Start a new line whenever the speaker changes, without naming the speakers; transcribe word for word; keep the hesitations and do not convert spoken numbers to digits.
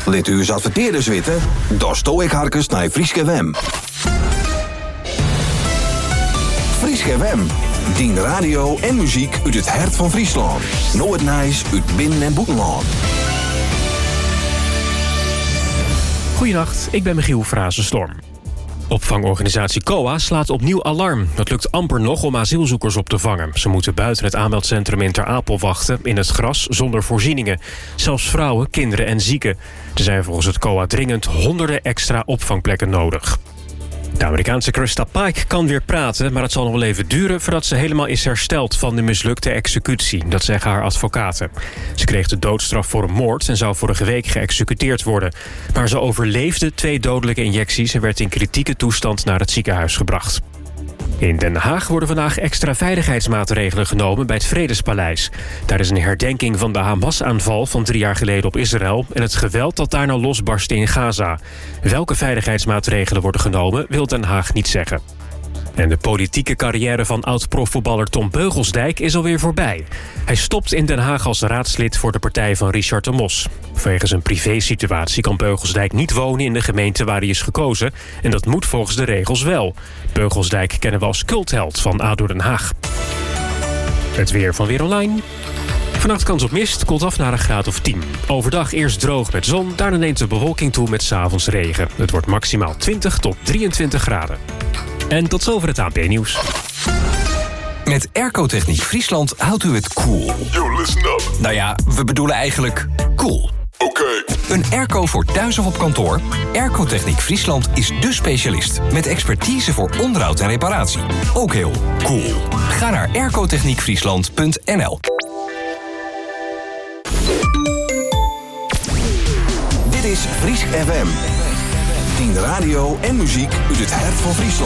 Let u eens adverteerders weten? Daar sto ik harkens naar Frieske Wem. Frieske Wem. Dien radio en muziek uit het hart van Friesland. Nooit nice uit binnen- en buitenland.
Goedenacht, ik ben Michiel Frazenstorm. Opvangorganisatie C O A slaat opnieuw alarm. Het lukt amper nog om asielzoekers op te vangen. Ze moeten buiten het aanmeldcentrum in Ter Apel wachten, in het gras zonder voorzieningen. Zelfs vrouwen, kinderen en zieken. Er zijn volgens het C O A dringend honderden extra opvangplekken nodig. De Amerikaanse Krista Pike kan weer praten, maar het zal nog wel even duren voordat ze helemaal is hersteld van de mislukte executie. Dat zeggen haar advocaten. Ze kreeg de doodstraf voor een moord en zou vorige week geëxecuteerd worden. Maar ze overleefde twee dodelijke injecties en werd in kritieke toestand naar het ziekenhuis gebracht. In Den Haag worden vandaag extra veiligheidsmaatregelen genomen bij het Vredespaleis. Daar is een herdenking van de Hamas-aanval van drie jaar geleden op Israël en het geweld dat daarna losbarstte in Gaza. Welke veiligheidsmaatregelen worden genomen, wil Den Haag niet zeggen. En de politieke carrière van oud-profvoetballer Tom Beugelsdijk is alweer voorbij. Hij stopt in Den Haag als raadslid voor de partij van Richard de Mos. Vanwege zijn privésituatie kan Beugelsdijk niet wonen in de gemeente waar hij is gekozen. En dat moet volgens de regels wel. Beugelsdijk kennen we als cultheld van A D O Den Haag. Het weer van Weer Online. Vannacht kans op mist, koelt af naar een graad of tien. Overdag eerst droog met zon, daarna neemt de bewolking toe met 's avonds regen. Het wordt maximaal twintig tot drieëntwintig graden. En tot zover het A N P-nieuws.
Met Airco-techniek Friesland houdt u het cool.
Yo, listen up.
Nou ja, we bedoelen eigenlijk cool.
Oké. Okay.
Een airco voor thuis of op kantoor? Airco-techniek Friesland is dé specialist. Met expertise voor onderhoud en reparatie. Ook heel cool. Ga naar aircotechniekfriesland punt n l.
Dit is Friesk F M. Dien radio en muziek uit het hart van Friesland.